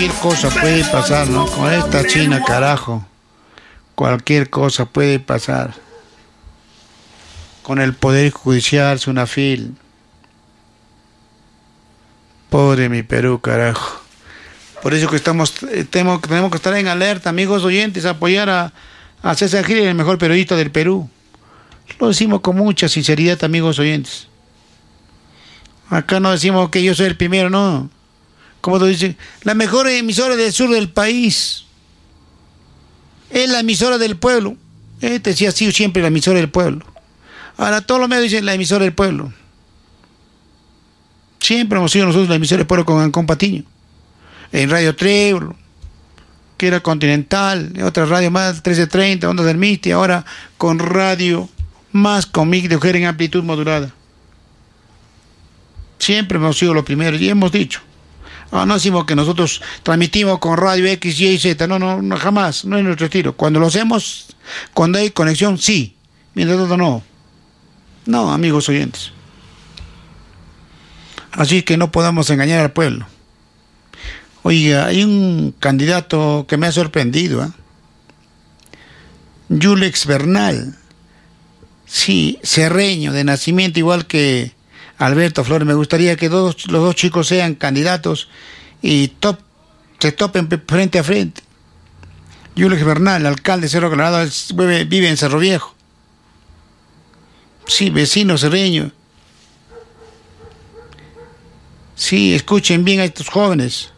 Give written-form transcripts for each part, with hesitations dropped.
cualquier cosa puede pasar, ¿no? Con esta China, carajo. Cualquier cosa puede pasar. Con el Poder Judicial, Sunafil. Pobre mi Perú, carajo. Por eso que tenemos que estar en alerta, amigos oyentes, apoyar a César Gil, el mejor periodista del Perú. Lo decimos con mucha sinceridad, amigos oyentes. Acá no decimos que yo soy el primero, no. Como lo dicen, la mejor emisora del sur del país es la emisora del pueblo. Sí ha sido siempre la emisora del pueblo. Ahora todos los medios dicen la emisora del pueblo. Siempre hemos sido nosotros la emisora del pueblo con Ancón Patiño. En Radio Trébol, que era Continental, en otra radio más, 1330, Ondas del Misti, ahora con Radio Más, con mic de mujer en amplitud modulada. Siempre hemos sido los primeros y hemos dicho. No decimos que nosotros transmitimos con Radio X, Y y Z, no, jamás, no es nuestro estilo. Cuando lo hacemos, cuando hay conexión, sí, mientras tanto no. No, amigos oyentes. Así que no podamos engañar al pueblo. Oiga, hay un candidato que me ha sorprendido, Yulex Bernal. Sí, cerreño de nacimiento, igual que Alberto Flores. Me gustaría que los dos chicos sean candidatos y se topen frente a frente. Yulex Bernal, alcalde de Cerro Colorado, vive en Cerro Viejo. Sí, vecino cerreño. Sí, escuchen bien a estos jóvenes.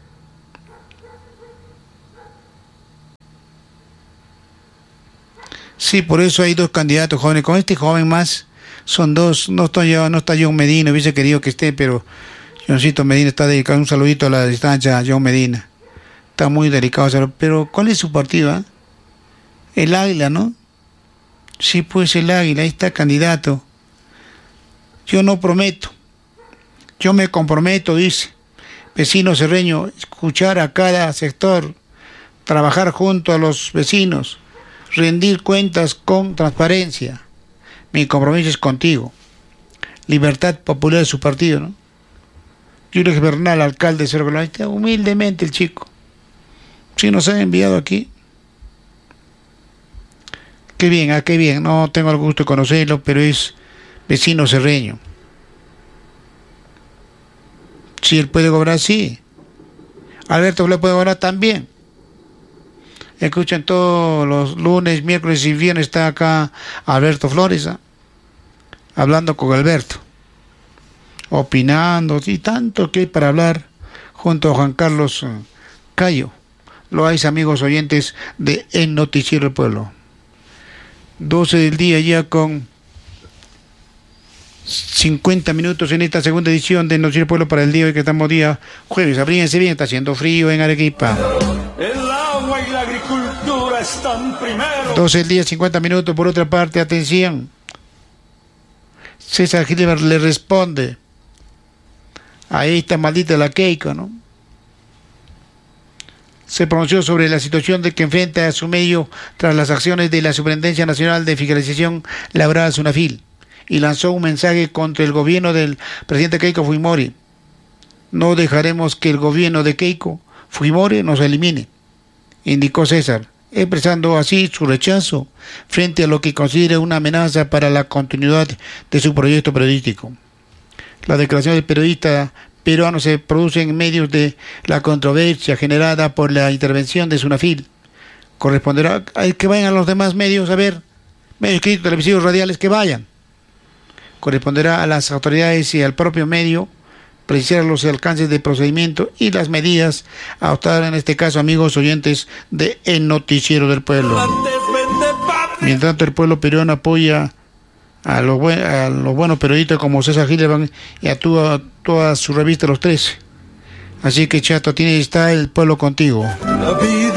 Sí, por eso hay dos candidatos jóvenes. Con este joven más son dos. No está John Medina, hubiese querido que esté, pero Johncito Medina está dedicado. Un saludito a la distancia a John Medina. Está muy delicado. Pero ¿cuál es su partido? El Águila, ¿no? Sí, pues el Águila, ahí está candidato. Yo no prometo. Yo me comprometo, dice. Vecino cerreño, escuchar a cada sector, trabajar junto a los vecinos, rendir cuentas con transparencia. Mi compromiso es contigo. Libertad Popular de su partido, ¿no? Yulex Bernal, alcalde de Cerro Colorado. Está humildemente el chico. Sí, nos han enviado aquí. Qué bien, qué bien. No tengo el gusto de conocerlo, pero es vecino cerreño. Si él puede cobrar, sí. Alberto le puede cobrar también. Escuchen todos los lunes, miércoles y viernes está acá Alberto Flores, hablando con Alberto, opinando, y tanto que hay para hablar junto a Juan Carlos Cayo. Lo hay, amigos oyentes de El Noticiero del Pueblo. 12 del día ya con 50 minutos en esta segunda edición de Noticiero del Pueblo para el día hoy que estamos día jueves. Abríguense bien, está haciendo frío en Arequipa. El agua y la agricultura están primero. 12 del día, 50 minutos. Por otra parte, atención. César Gil le responde. Ahí está maldita la Keiko, ¿no? Se pronunció sobre la situación de que enfrenta a su medio tras las acciones de la Superintendencia Nacional de Fiscalización Laboral, Sunafil, y lanzó un mensaje contra el gobierno del presidente Keiko Fujimori. No dejaremos que el gobierno de Keiko Fujimori nos elimine, indicó César, expresando así su rechazo frente a lo que considera una amenaza para la continuidad de su proyecto periodístico. La declaración del periodista peruano se produce en medio de la controversia generada por la intervención de Sunafil. Corresponderá a que vayan a los demás medios, a ver, medios escritos, televisivos, radiales, que vayan. Corresponderá a las autoridades y al propio medio precisar los alcances del procedimiento y las medidas a adoptar en este caso, amigos oyentes de El Noticiero del Pueblo. Mientras tanto, el pueblo peruano apoya a los buenos periodistas como César Gil y a toda su revista Los 13. Así que, chato, está el pueblo contigo.